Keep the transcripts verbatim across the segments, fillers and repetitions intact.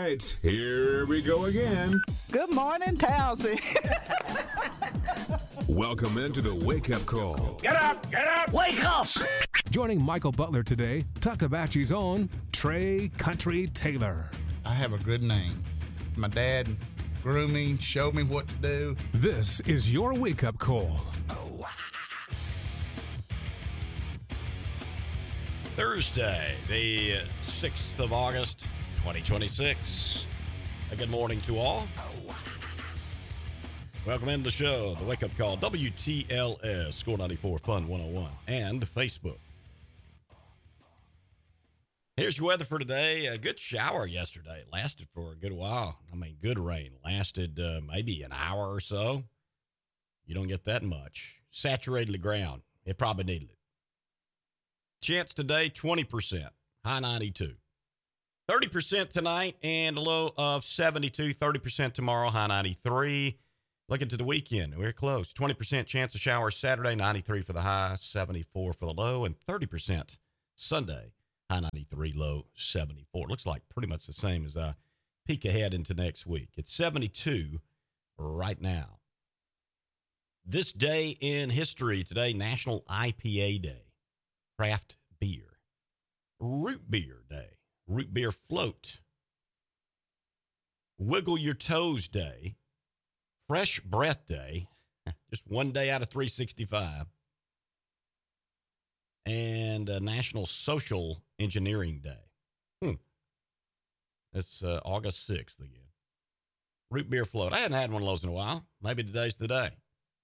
right, here we go again. Good morning, Towsy. Welcome into the Wake Up Call. Get up, get up, wake up! Joining Michael Butler today, Tuckabatchee's own Trey Country Taylor. I have a good name. My dad grew me, showed me what to do. This is your Wake Up Call. Thursday, the sixth of August, twenty twenty-six. A good morning to all. Welcome into the show, the Wake Up Call, W T L S, Score ninety-four, Fun one oh one, and Facebook. Here's your weather for today. A good shower yesterday. It lasted for a good while. I mean, good rain. Lasted uh, maybe an hour or so. You don't get that much. Saturated the ground. It probably needed it. Chance today, twenty percent. High ninety-two. thirty percent tonight and a low of seventy-two. thirty percent tomorrow, high ninety-three. Looking to the weekend, we're close. twenty percent chance of showers Saturday, ninety-three for the high, seventy-four for the low, and thirty percent Sunday, high ninety-three, low seventy-four. Looks like pretty much the same as I peek ahead into next week. It's seventy-two right now. This day in history today, National I P A Day. Craft beer. Root beer day. Root beer float. Wiggle your toes day. Fresh breath day. Just one day out of three sixty-five. And uh, National Social Engineering Day. Hmm. It's uh, August sixth again. Root beer float. I hadn't had one of those in a while. Maybe today's the day.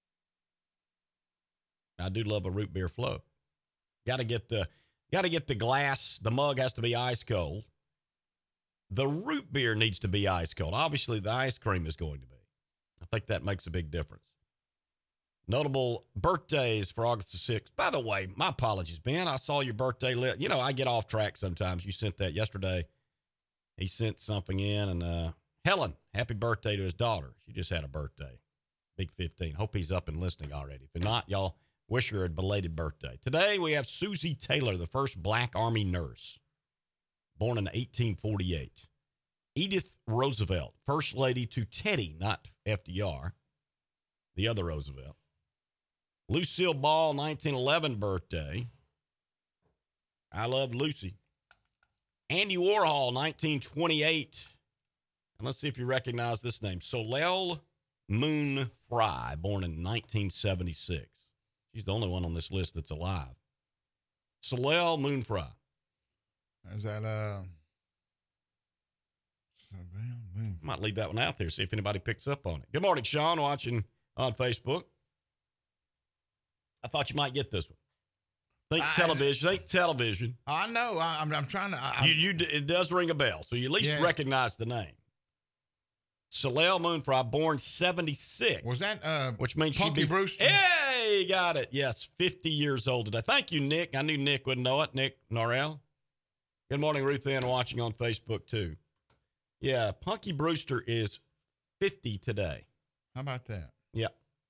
I do love a root beer float. Got to get the got to get the glass. The mug has to be ice cold. The root beer needs to be ice cold. Obviously, the ice cream is going to be. I think that makes a big difference. Notable birthdays for August the sixth. By the way, my apologies, Ben. I saw your birthday list. You know, I get off track sometimes. You sent that yesterday. He sent something in. And uh, Helen, happy birthday to his daughter. She just had a birthday. Big fifteen. Hope he's up and listening already. If not, y'all, wish her a belated birthday. Today, we have Susie Taylor, the first black Army nurse, born in eighteen forty-eight. Edith Roosevelt, first lady to Teddy, not F D R, the other Roosevelt. Lucille Ball, nineteen eleven birthday. I love Lucy. Andy Warhol, nineteen twenty-eight. And let's see if you recognize this name. Soleil Moon Frye, born in nineteen seventy-six. She's the only one on this list that's alive. Soleil Moon Frye. Is that, uh, Soleil Moon? Might leave that one out there, see if anybody picks up on it. Good morning, Sean, watching on Facebook. I thought you might get this one. Think I, television. Think television. I know. I, I'm, I'm trying to. I, you, you, it does ring a bell, so you at least Yeah. recognize the name. Soleil Moon Frye, born seventy-six. Was that, uh, which means she'd Punky be, Brewster? Hey, got it. Yes, fifty years old today. Thank you, Nick. I knew Nick wouldn't know it. Nick Norrell. Good morning, Ruth Ann, watching on Facebook, too. Yeah, Punky Brewster is fifty today. How about that? Yeah.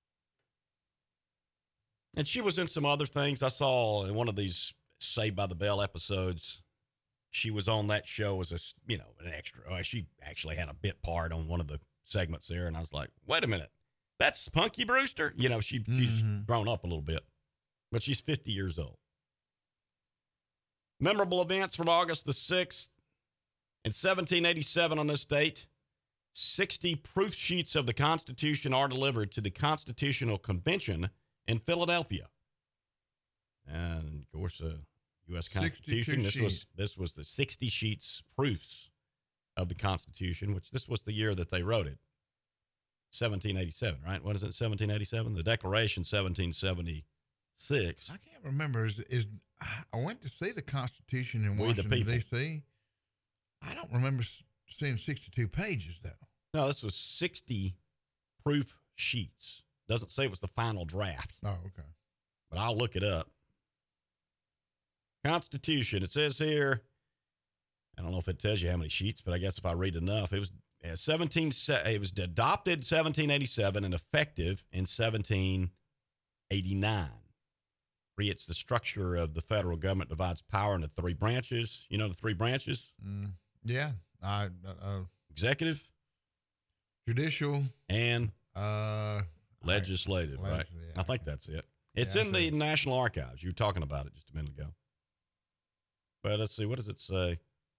And she was in some other things. I saw in one of these Saved by the Bell episodes, she was on that show as a, you know, an extra. Oh, she actually had a bit part on one of the segments there. And I was like, wait a minute. That's Punky Brewster? You know, she, mm-hmm. she's grown up a little bit. But she's fifty years old. Memorable events from August the sixth. In seventeen eighty-seven on this date, sixty proof sheets of the Constitution are delivered to the Constitutional Convention in Philadelphia. And, of course, uh, U S Constitution. This was, this was the sixty sheets proofs of the Constitution, which this was the year that they wrote it. seventeen eighty-seven, right? What is it, seventeen eighty-seven? The Declaration, seventeen seventy-six. I can't remember. Is, is I went to see the Constitution in We the Washington, people. D C I don't remember seeing sixty-two pages, though. No, this was sixty proof sheets. Doesn't say it was the final draft. Oh, okay. But I'll look it up. Constitution. It says here, I don't know if it tells you how many sheets, but I guess if I read enough, it was uh, seventeen. It was adopted seventeen eighty-seven and effective in seventeen eighty-nine. Creates the structure of the federal government, divides power into three branches. You know the three branches? Mm, yeah. I, uh, executive, judicial, and uh, legislative, I, right? leg- yeah, I think okay. that's it. It's Yeah, in that's the it. National Archives. You were talking about it just a minute ago. But let's see, what does it say?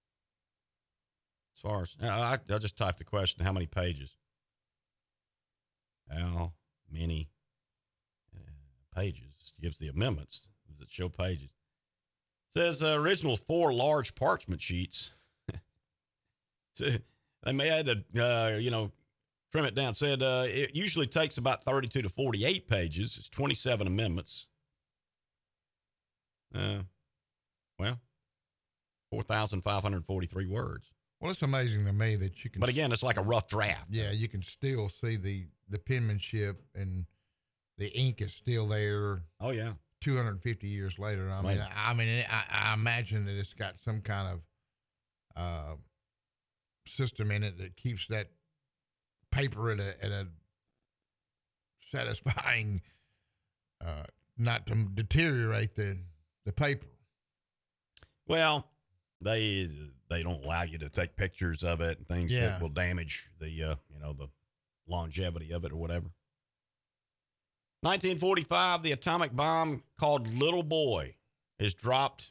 As far as I, I just typed the question: how many pages? How many uh, pages? It gives the amendments. Does it show pages? It says uh, original four large parchment sheets. So they may have to, uh, you know, trim it down. Said uh, it usually takes about thirty-two to forty-eight pages. It's twenty-seven amendments. Uh, well, four thousand five hundred forty-three words. Well, it's amazing to me that you can. But again, it's like a rough draft. Yeah, you can still see the the penmanship and the ink is still there. Oh yeah. two hundred fifty years later. I mean, Amazing. I mean, I, I imagine that it's got some kind of uh, system in it that keeps that paper at a, at a satisfying, uh, not to deteriorate the the paper. Well, they they don't allow you to take pictures of it and things Yeah. that will damage the uh, you know the longevity of it or whatever. nineteen forty-five, the atomic bomb called Little Boy is dropped